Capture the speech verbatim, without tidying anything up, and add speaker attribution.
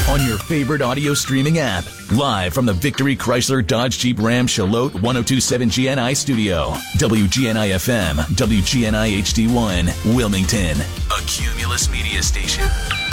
Speaker 1: on your favorite audio streaming app. Live from the Victory Chrysler Dodge Jeep Ram Charlotte one oh two point seven G N I studio. W G N I F M, W G N I H D one, Wilmington. A Cumulus Media Station.